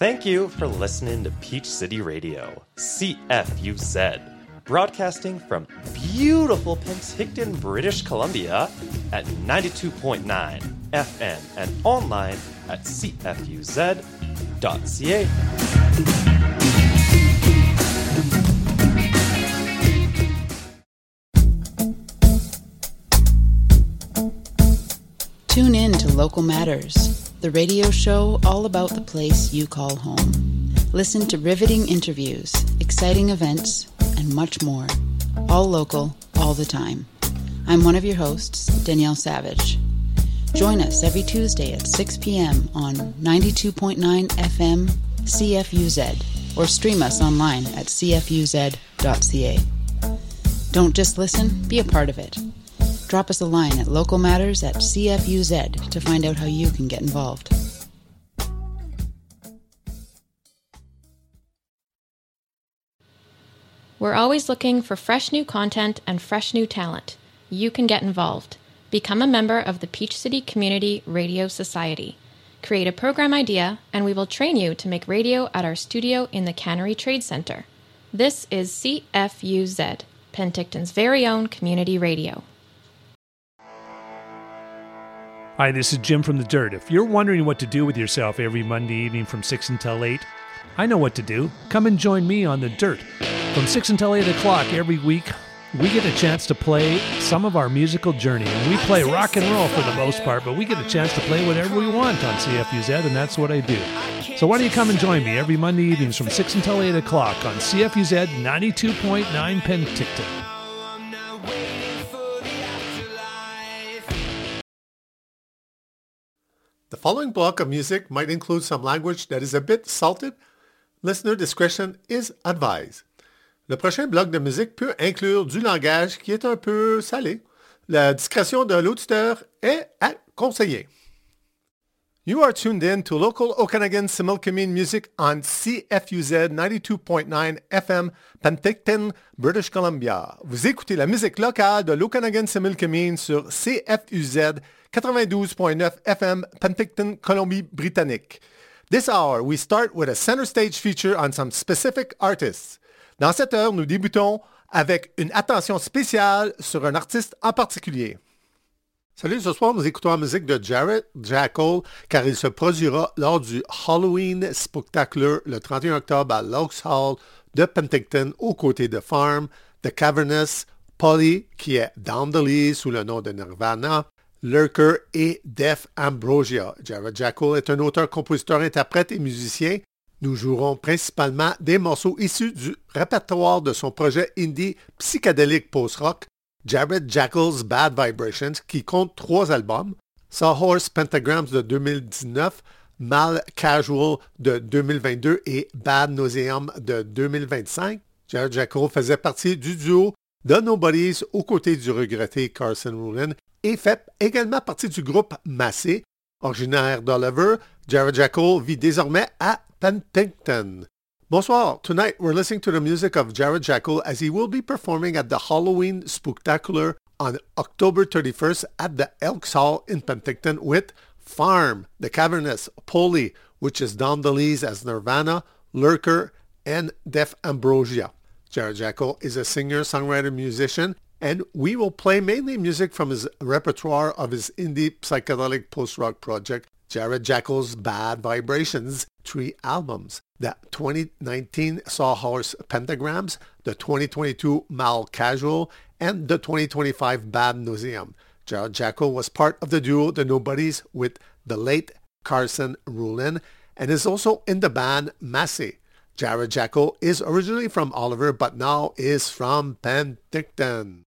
Thank you for listening to Peach City Radio, CFUZ, broadcasting from beautiful Penticton, British Columbia at 92.9 FM and online at cfuz.ca. Tune in to Local Matters, the radio show all about the place you call home. Listen to riveting interviews, exciting events, and much more. All local, all the time. I'm one of your hosts, Danielle Savage. Join us every Tuesday at 6 p.m. on 92.9 FM CFUZ or stream us online at cfuz.ca. Don't just listen, be a part of it. Drop us a line at localmatters@cfuz to find out how you can get involved. We're always looking for fresh new content and fresh new talent. You can get involved. Become a member of the Peach City Community Radio Society. Create a program idea, and we will train you to make radio at our studio in the Cannery Trade Center. This is CFUZ, Penticton's very own community radio. Hi, this is Jim from The Dirt. If you're wondering what to do with yourself every Monday evening from 6 until 8, I know what to do. Come and join me on The Dirt. From 6 until 8 o'clock every week, we get a chance to play some of our musical journey. And we play rock and roll for the most part, but we get a chance to play whatever we want on CFUZ, and that's what I do. So why don't you come and join me every Monday evenings from 6 until 8 o'clock on CFUZ 92.9 Penticton. The following block of music might include some language that is a bit salted. Listener discretion is advised. Le prochain bloc de musique peut inclure du langage qui est un peu salé. La discrétion de l'auditeur est à conseiller. You are tuned in to local Okanagan Similkameen music on CFUZ 92.9 FM, Penticton, British Columbia. Vous écoutez la musique locale de l'Okanagan Similkameen sur CFUZ 92.9 FM, Penticton, Colombie-Britannique. This hour, we start with a center stage feature on some specific artists. Dans cette heure, nous débutons avec une attention spéciale sur un artiste en particulier. Salut, ce soir, nous écoutons la musique de Jared Jackal, car il se produira lors du Halloween Spectacular le 31 octobre à l'Oaks Hall de Penticton, aux côtés de Farm, The Cavernous, Polly, qui est Down the Lee sous le nom de Nirvana, Lurker et Def Ambrosia. Jared Jackal est un auteur, compositeur, interprète et musicien. Nous jouerons principalement des morceaux issus du répertoire de son projet indie psychédélique post-rock, Jared Jackal's Bad Vibrations, qui compte 3 albums, Sawhorse Pentagrams de 2019, Mal Casual de 2022 et Bad Nauseum de 2025. Jared Jackal faisait partie du duo The Nobodies aux côtés du regretté Carson Rulin et fait également partie du groupe Massé. Originaire d'Oliver, Jared Jackal vit désormais à Penticton. Bonsoir. Tonight we're listening to the music of Jared Jackal as he will be performing at the Halloween Spooktacular on October 31st at the Elks Hall in Penticton with Farm, The Cavernous, Polly, which is Don DeLees as Nirvana, Lurker, and Def Ambrosia. Jared Jackal is a singer, songwriter, musician, and we will play mainly music from his repertoire of his indie psychedelic post-rock project, Jared Jackal's Bad Vibrations, 3 albums, the 2019 Sawhorse Pentagrams, the 2022 Mal Casual, and the 2025 Bad Nauseum. Jared Jackal was part of the duo The Nobodies with the late Carson Rulin and is also in the band Massey. Jared Jackal is originally from Oliver but now is from Penticton.